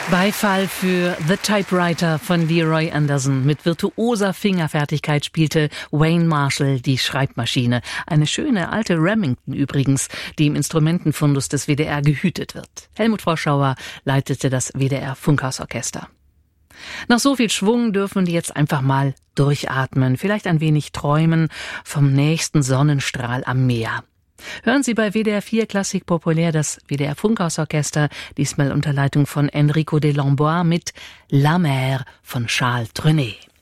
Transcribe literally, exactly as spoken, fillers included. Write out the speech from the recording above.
Beifall für The Typewriter von Leroy Anderson. Mit virtuoser Fingerfertigkeit spielte Wayne Marshall die Schreibmaschine. Eine schöne alte Remington übrigens, die im Instrumentenfundus des W D R gehütet wird. Helmut Froschauer leitete das W D R Funkhausorchester. Nach so viel Schwung dürfen die jetzt einfach mal durchatmen, vielleicht ein wenig träumen vom nächsten Sonnenstrahl am Meer. Hören Sie bei W D R vier Klassik Populär das W D R Funkhausorchester, diesmal unter Leitung von Enrico de Lambois mit La Mer von Charles Trenet.